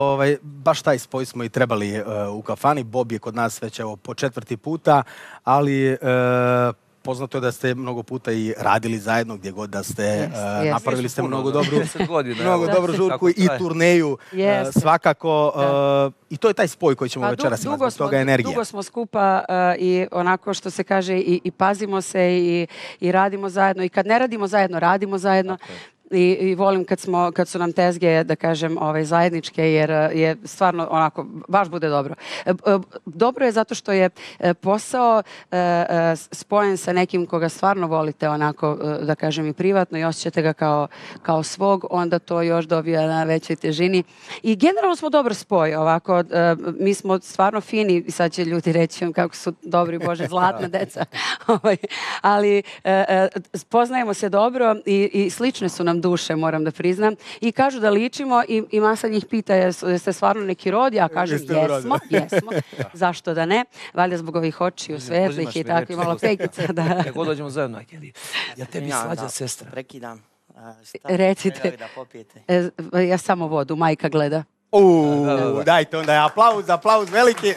baš taj spoj smo i trebali u kafani. Bob je kod nas već po 4. puta, ali poznato je da ste mnogo puta i radili zajedno, gdje god da ste, napravili ste mnogo dobru žurku i turneju svakako. I to je taj spoj koji ćemo večeras imati, zbog toga energija. Dugo smo skupa i onako što se kaže i pazimo se i radimo zajedno. I kad ne radimo zajedno, radimo zajedno. I volim kad su nam tezge, da kažem, zajedničke, jer je stvarno onako, baš bude dobro. Dobro je zato što je posao spojen sa nekim koga stvarno volite onako, da kažem, i privatno i osjećate ga kao svog, onda to još dobija na većoj težini. I generalno smo dobro spoj, ovako, mi smo stvarno fini, i sad će ljudi reći kako su dobri, Bože, zlatna deca. Ali poznajemo se dobro i slične su nam duše, moram da priznam. I kažu da ličimo i masa njih pita jeste stvarno neki rod, ja kažem jesmo. Zašto da ne? Valjda zbog ovih očiju, svetlih i takvih malo pekica. Kako dođemo zajedno, Akeli? Ja tebi slađa sestra. Prekidam. Recite. Ja samo vodu, majka gleda. Dajte onda aplauz veliki.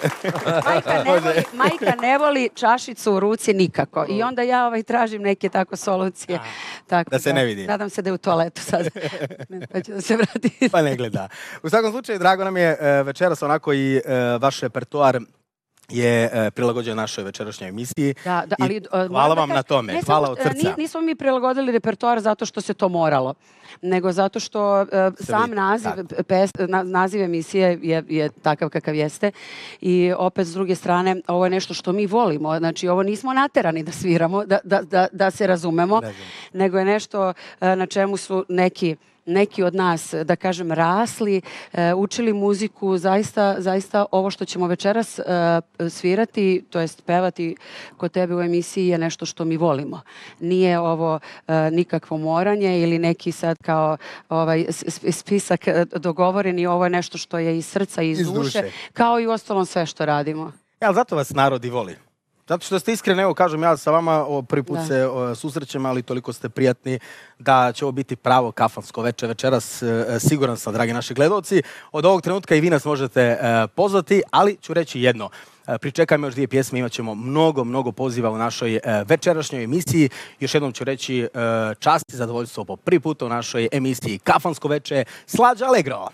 Majka ne voli čašicu u ruci nikako. I onda ja tražim neke tako solucije. Da se ne vidi. Nadam se da je u toaletu sad. Pa ću da se vrati. Pa ne gleda. U svakom slučaju, drago nam je večeras onako i vaš repertoar je prilagođen našoj večerašnjoj emisiji. Hvala vam na tome. Hvala od srca. Nismo mi prilagodili repertoar zato što se to moralo, nego zato što sam naziv emisije je takav kakav jeste. I opet, s druge strane, ovo je nešto što mi volimo. Znači, ovo nismo naterani da sviramo, da se razumemo, nego je nešto na čemu su neki od nas, da kažem, rasli, učili muziku, zaista ovo što ćemo večeras svirati, to jest pevati kod tebe u emisiji je nešto što mi volimo. Nije ovo nikakvo moranje ili neki sad kao spisak dogovoreni, ovo je nešto što je iz srca i iz duše, kao i u ostalom sve što radimo. Ali zato vas narod i voli. Zato što ste iskreni, evo kažem, ja sa vama prvi put se susrećem, ali toliko ste prijatni da će ovo biti pravo kafansko veče večeras. Siguran sam, dragi naši gledalci, od ovog trenutka i vi nas možete pozvati, ali ću reći jedno. Pričekajmo još 2 pjesme, imat ćemo mnogo poziva u našoj večerašnjoj emisiji. Još jednom ću reći čast i zadovoljstvo po prvi put u našoj emisiji Kafansko veče, Slađa Allegro.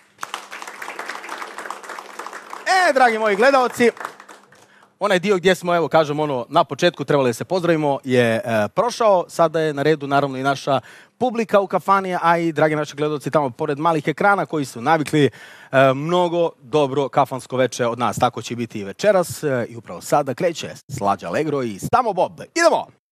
Dragi moji gledalci, onaj dio gdje smo, evo kažem, na početku trebali da se pozdravimo je prošao. Sada je na redu naravno i naša publika u kafani, a i dragi naši gledalci tamo pored malih ekrana koji su navikli mnogo dobro kafansko veče od nas. Tako će biti i večeras i upravo sada kreće Slađa Allegro i Samo Bob. Idemo!